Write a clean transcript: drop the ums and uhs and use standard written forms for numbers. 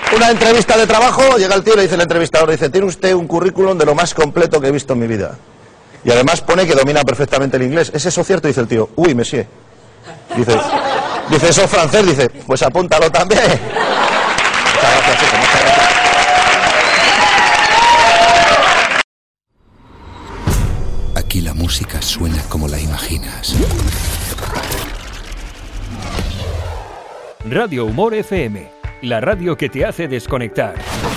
una entrevista de trabajo, llega el tío y le dice el entrevistador, dice, tiene usted un currículum de lo más completo que he visto en mi vida. Y además pone que domina perfectamente el inglés. ¿Es eso cierto? Dice el tío, uy, monsieur. Dice, eso es francés, dice, pues apúntalo también. Muchas gracias, hijo, muchas gracias. Aquí la música suena como la imaginas. Radio Humor FM, la radio que te hace desconectar.